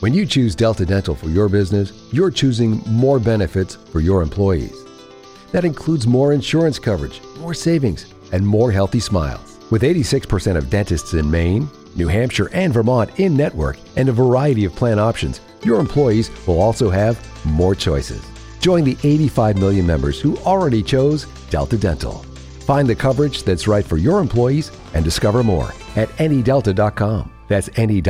When you choose Delta Dental for your business, you're choosing more benefits for your employees. That includes more insurance coverage, more savings, and more healthy smiles. With 86% of dentists in Maine, New Hampshire, and Vermont in-network and a variety of plan options, your employees will also have more choices. Join the 85 million members who already chose Delta Dental. Find the coverage that's right for your employees and discover more at anydelta.com. That's any